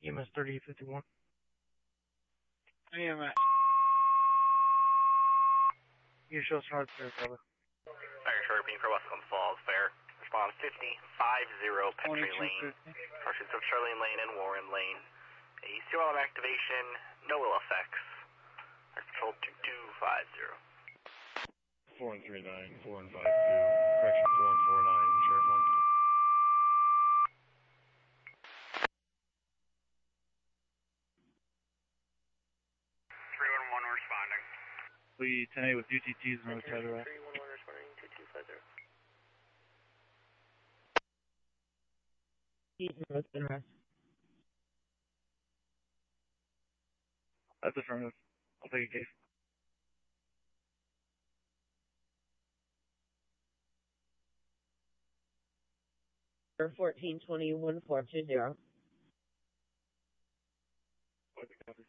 EMS 3051. EMS. You show us north there, brother. Fire Sharpie for Westland Falls, fair. Respond 5050 Petrie Lane. Pursuits of Charlene Lane and Warren Lane. A CRM activation, no ill effects. Patrol 2250. 4139, 4152, correction 4149, Sheriff 1. Responding. We 10-8 with UTTs and North Tederac. 311 responding, 2250. North Tederac. That's affirmative. I'll take a case. For 1420-1420. Copy.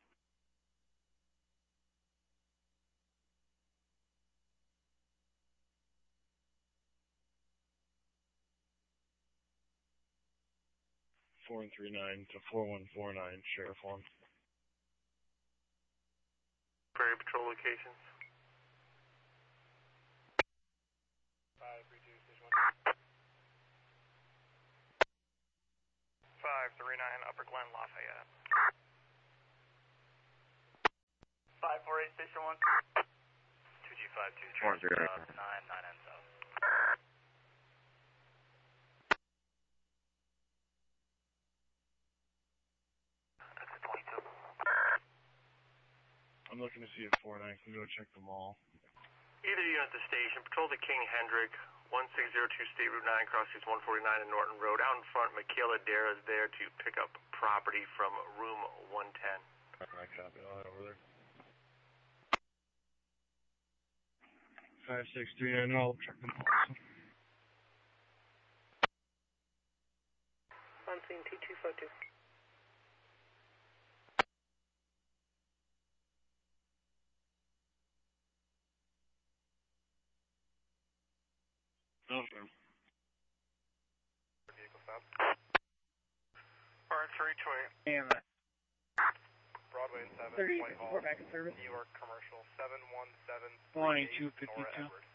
Four and 39 to 4149, Sheriff 1. Prairie Patrol locations. 532, station 1. 539, Upper Glen, Lafayette. 548, station 1. 2G52, Four, transfer 99 and south. That's a 22. I'm looking to see if 49 can go check the mall. Either unit at the station, patrol to King Hendrick, 1602 State Route 9, crossings 149 and Norton Road. Out in front, Michaela Dare is there to pick up property from room 110. I copy. I'll head over there. 5639, I'll check them all. On scene 2252. Okay. Vehicle stop. R328. EMS. Broadway 7, 30, Whitehall, report back in service. New York Commercial 717. 2252.